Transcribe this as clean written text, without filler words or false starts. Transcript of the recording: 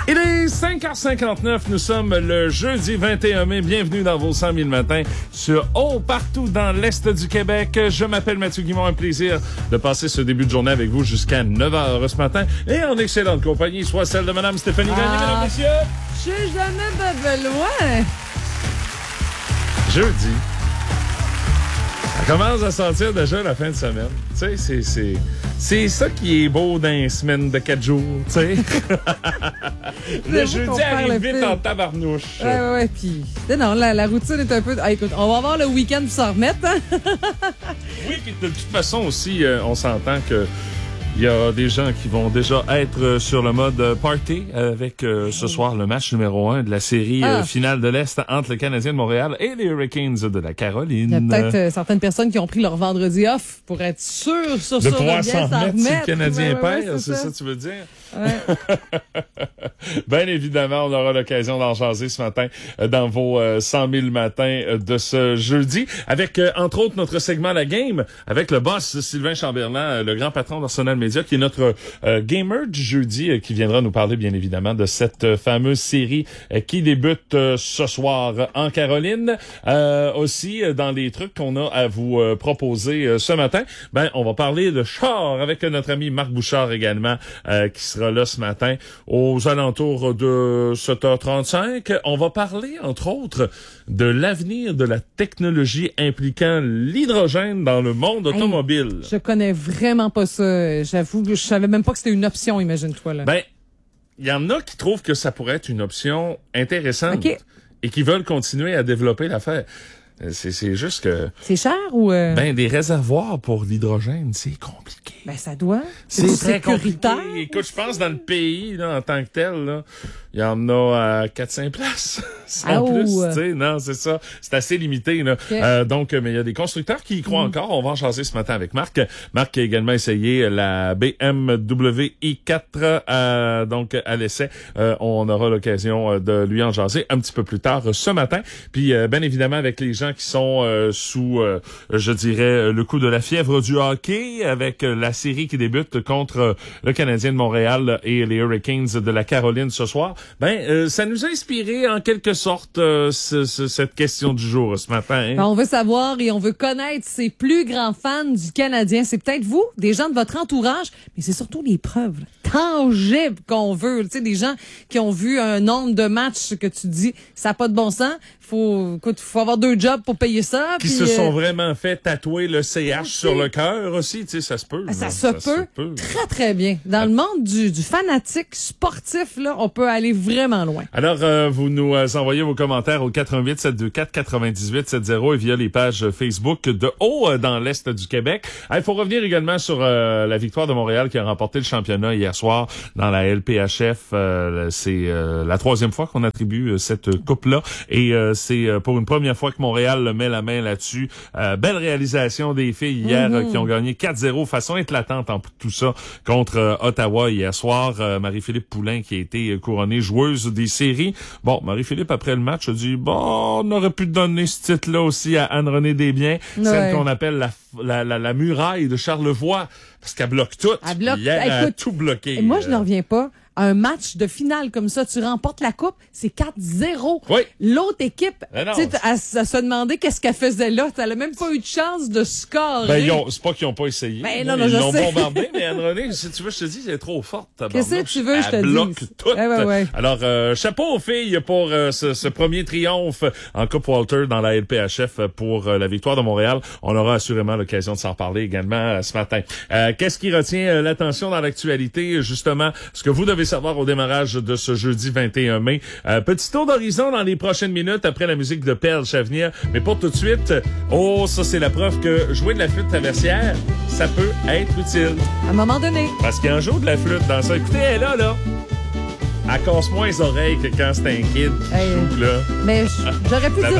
Il est 5h59, nous sommes le jeudi 21 mai. Bienvenue dans vos 100 000 matins sur partout dans l'Est du Québec. Je m'appelle Mathieu Guimond, un plaisir de passer ce début de journée avec vous jusqu'à 9h ce matin. Et en excellente compagnie, soit celle de Mme Stéphanie Gagné, mesdames, messieurs. Je suis jamais de loin. Jeudi. Ça commence à sentir déjà la fin de semaine. Tu sais, c'est ça qui est beau dans une semaine de 4 jours, tu sais. Le jeudi arrive vite en tabarnouche. Ouais, puis non, la routine est un peu... Ah, écoute, on va avoir le week-end pour s'en remettre, hein? Oui, puis de toute façon aussi, on s'entend que il y a des gens qui vont déjà être sur le mode party avec ce soir le match numéro 1 de la série finale de l'Est entre le Canadien de Montréal et les Hurricanes de la Caroline. Il y a peut-être certaines personnes qui ont pris leur vendredi off pour être sûrs sur de ça. De pouvoir s'en remettre si le Canadien perd, c'est ça que tu veux dire? Ouais. Bien évidemment, on aura l'occasion d'en jaser ce matin dans vos 100 000 matins de ce jeudi avec, entre autres, notre segment La Game avec le boss Sylvain Chamberlain, le grand patron d'Arsenal Media, qui est notre gamer du jeudi, qui viendra nous parler, bien évidemment, de cette fameuse série qui débute ce soir en Caroline. Aussi, dans les trucs qu'on a à vous proposer ce matin, on va parler de char avec notre ami Marc Bouchard également, qui sera là ce matin aux alentours de 7h35. On va parler, entre autres, de l'avenir de la technologie impliquant l'hydrogène dans le monde automobile. Je connais vraiment pas ça. J'avoue que je savais même pas que c'était une option, imagine-toi, là. Il y en a qui trouvent que ça pourrait être une option intéressante et qui veulent continuer à développer l'affaire. C'est juste que... C'est cher ou... des réservoirs pour l'hydrogène, c'est compliqué. Ça doit. C'est très sécuritaire. Compliqué. Écoute, je pense dans le pays, là, en tant que tel, là, il y en a à 4-5 places. Sans plus, tu sais. Non, c'est ça. C'est assez limité, là. Okay. Donc, mais il y a des constructeurs qui y croient encore. On va en jaser ce matin avec Marc. Marc a également essayé la BMW i4, donc, à l'essai. On aura l'occasion de lui en jaser un petit peu plus tard ce matin. Puis, bien évidemment, avec les gens qui sont sous, je dirais, le coup de la fièvre du hockey, avec la série qui débute contre le Canadien de Montréal et les Hurricanes de la Caroline ce soir. Ça nous a inspiré en quelque sorte cette question du jour ce matin. Hein? On veut savoir et on veut connaître ces plus grands fans du Canadien. C'est peut-être vous, des gens de votre entourage, mais c'est surtout les preuves tangibles qu'on veut. Tu sais, des gens qui ont vu un nombre de matchs que tu dis, ça n'a pas de bon sens. Faut avoir 2 jobs pour payer ça. Qui se sont vraiment fait tatouer le CH sur le cœur aussi, tu sais, ça se peut. Ça se peut très, très bien. Dans le monde du fanatique sportif, là, on peut aller vraiment loin. Alors, vous nous envoyez vos commentaires au 88 724 98 70 et via les pages Facebook de Haut dans l'Est du Québec. Il faut revenir également sur la victoire de Montréal qui a remporté le championnat hier soir dans la LPHF. C'est la 3e fois qu'on attribue cette coupe-là et c'est pour une première fois que Montréal met la main là-dessus. Belle réalisation des filles hier qui ont gagné 4-0 façon éclatante en tout ça contre Ottawa hier soir. Marie-Philippe Poulin qui a été couronnée joueuse des séries. Bon, Marie-Philippe après le match a dit on aurait pu donner ce titre-là aussi à Anne-Renée Desbiens, celle qu'on appelle la muraille de Charlevoix parce qu'elle bloque tout. Hier, elle a tout bloqué. Et moi je n'en reviens pas. Un match de finale comme ça, tu remportes la coupe, c'est 4-0. Oui. L'autre équipe, tu sais, elle se demandait qu'est-ce qu'elle faisait là. Elle a même pas eu de chance de scorer. C'est pas qu'ils ont pas essayé. Ils l'ont bombardé, mais Anne-Renée, si tu veux, je te dis, elle est trop forte. Qu'est-ce que tu veux, je te dis? Elle bloque tout. Ouais. Alors, chapeau aux filles pour ce premier triomphe en Coupe Walter dans la LPHF pour la victoire de Montréal. On aura assurément l'occasion de s'en parler également ce matin. Qu'est-ce qui retient l'attention dans l'actualité, justement, ce que vous devez savoir au démarrage de ce jeudi 21 mai. Petit tour d'horizon dans les prochaines minutes après la musique de Perle Chavenir. Mais pour tout de suite, ça c'est la preuve que jouer de la flûte traversière, ça peut être utile. À un moment donné. Parce qu'il y a un jour de la flûte dans ça. Écoutez, elle est là. Elle casse moins les oreilles que quand c'est un kid qui joue, là. Mais j'aurais pu dire